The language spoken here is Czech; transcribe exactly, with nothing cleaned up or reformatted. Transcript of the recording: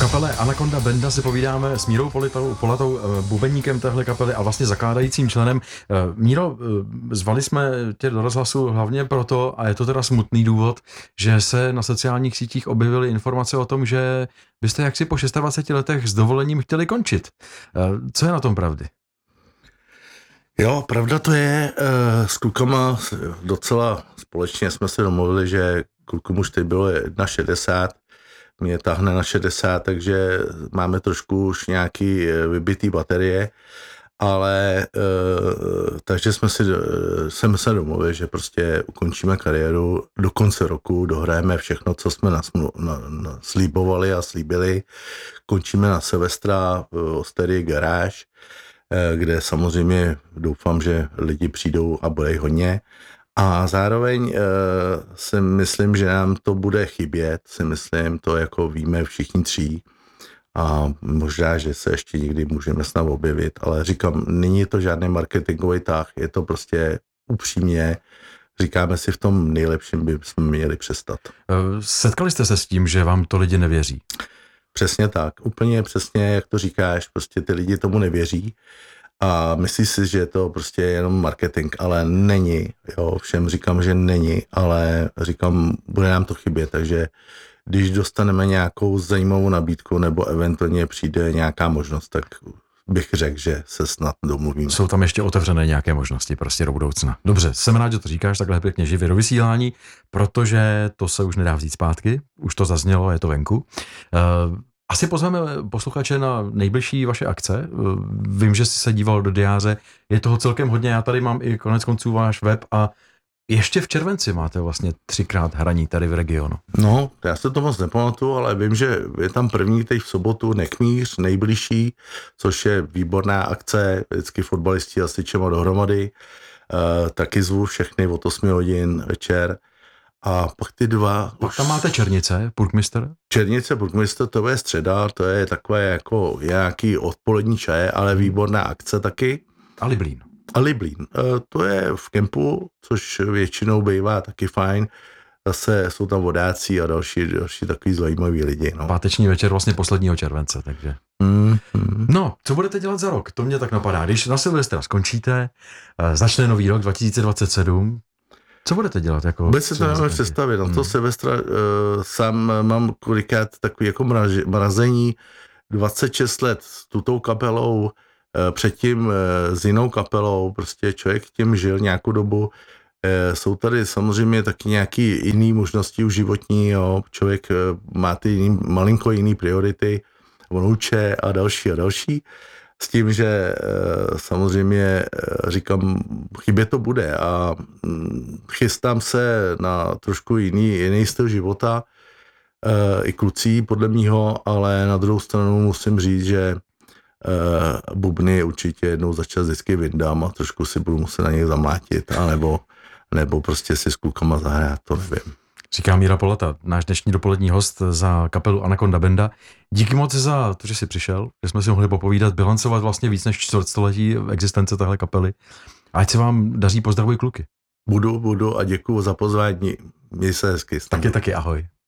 kapele Anaconda Banda si povídáme s Mírou Politou, Polatou, bubeníkem téhle kapely a vlastně zakládajícím členem. Míro, zvali jsme tě do rozhlasu hlavně proto, a je to teda smutný důvod, že se na sociálních sítích objevily informace o tom, že byste jaksi po dvaceti šesti letech s dovolením chtěli končit. Co je na tom pravdy? Jo, pravda to je, s klukama docela společně jsme se domluvili, že klukům už teď bylo šedesát jedna, mě tahne na šedesát, takže máme trošku už nějaký vybitý baterie, ale takže jsme si, jsem se domluvili, že prostě ukončíme kariéru do konce roku, dohrajeme všechno, co jsme nasmlu, na, na, slíbovali a slíbili, končíme na Silvestra v Osterii Garáž, kde samozřejmě doufám, že lidi přijdou a bude jich hodně. A zároveň uh, si myslím, že nám to bude chybět, si myslím, to jako víme všichni tří a možná, že se ještě někdy můžeme snad objevit, ale říkám, není to žádný marketingový tah, je to prostě upřímně, říkáme si v tom nejlepším bychom měli přestat. Setkali jste se s tím, že vám to lidi nevěří? Přesně tak, úplně přesně, jak to říkáš, prostě ty lidi tomu nevěří. A myslí si, že je to prostě jenom marketing, ale není, jo, všem říkám, že není, ale říkám, bude nám to chybět, takže když dostaneme nějakou zajímavou nabídku nebo eventuálně přijde nějaká možnost, tak bych řekl, že se snad domluvíme. Jsou tam ještě otevřené nějaké možnosti prostě do budoucna. Dobře, jsem rád, že to říkáš takhle pěkně živě do vysílání, protože to se už nedá vzít zpátky, už to zaznělo, je to venku. Uh, Asi pozveme posluchače na nejbližší vaše akce. Vím, že jsi se díval do diáře. Je toho celkem hodně. Já tady mám i konec konců váš web a ještě v červenci máte vlastně třikrát hraní tady v regionu. No, já se to moc nepamatuju, ale vím, že je tam první teď v sobotu Nekmíř, nejbližší, což je výborná akce. Vždycky fotbalisti a syčema dohromady. E, taky zvu všechny od osmi hodin večer. A pak ty dva... Pak tam máte Černice, Burgmistr? Černice, Burgmistr, to je středa, to je takové jako nějaký odpolední čaje, ale výborná akce taky. A Liblín. A Liblín. To je v kempu, což většinou bývá taky fajn. Zase jsou tam vodáci a další, další takový zajímaví lidi. No. Páteční večer vlastně posledního července, takže... Mm, mm. No, co budete dělat za rok? To mě tak napadá. Když na Silvestra skončíte, začne nový rok dva tisíce dvacet sedm, co budete dělat? Jako Vůbec si to nemůžu představit. Na to hmm. Silvestra uh, sám mám kolikrát takový jako mraž, mrazení. dvacet šest let s tutou kapelou, uh, předtím uh, s jinou kapelou, prostě člověk tím žil nějakou dobu. Uh, jsou tady samozřejmě taky nějaký jiný možnosti už životní, jo. Člověk uh, má ty jiný, malinko jiný priority, vnouče a další a další. S tím, že samozřejmě říkám, chybě to bude a chystám se na trošku jiný, jiný styl života, i klucí podle mýho, ale na druhou stranu musím říct, že bubny určitě jednou za čas vždycky vyndám a trošku si budu muset na něj zamlátit, anebo, nebo prostě si s klukama zahrát, to nevím. Říká Míra Polata, náš dnešní dopolední host za kapelu Anaconda Banda. Díky moc za to, že jsi přišel, že jsme si mohli popovídat, bilancovat vlastně víc než čtvrtstoletí existence téhle kapely. Ať se vám daří, pozdravuj kluky. Budu, budu a děkuju za pozvání. Měj se hezky. Taky, taky, ahoj.